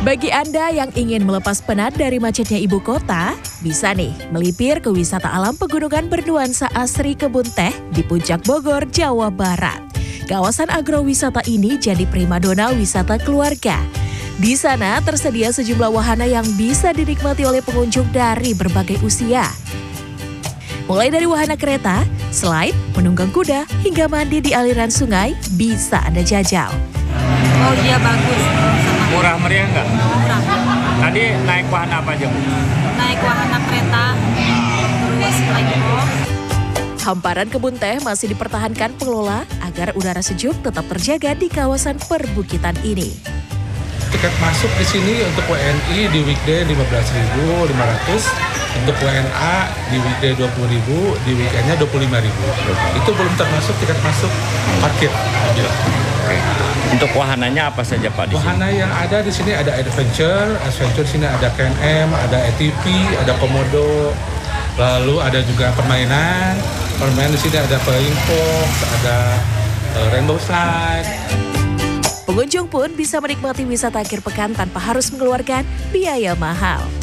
Bagi Anda yang ingin melepas penat dari macetnya ibu kota, bisa nih melipir ke wisata alam pegunungan bernuansa asri kebun teh di Puncak Bogor, Jawa Barat. Kawasan agrowisata ini jadi primadona wisata keluarga. Di sana tersedia sejumlah wahana yang bisa dinikmati oleh pengunjung dari berbagai usia. Mulai dari wahana kereta, slide, menunggang kuda, hingga mandi di aliran sungai bisa Anda jajal. Oh iya, bagus. Murah meriah nggak? Murah. Tadi naik wahana apa aja, Bu? Naik wahana kereta, terus lagi Hamparan kebun teh masih dipertahankan pengelola agar udara sejuk tetap terjaga di kawasan perbukitan ini. Tiket masuk di sini untuk WNI di weekday 15.500, untuk WNA di weekday 20.000, di weekendnya 25.000. Itu belum termasuk tiket masuk parkir. Untuk wahananya apa saja, Pak, di sini? Wahana yang ada di sini ada adventure di sini ada KNM, ada ATV, ada komodo, lalu ada juga permainan di sini ada flying fox, ada rainbow slide. Pengunjung pun bisa menikmati wisata akhir pekan tanpa harus mengeluarkan biaya mahal.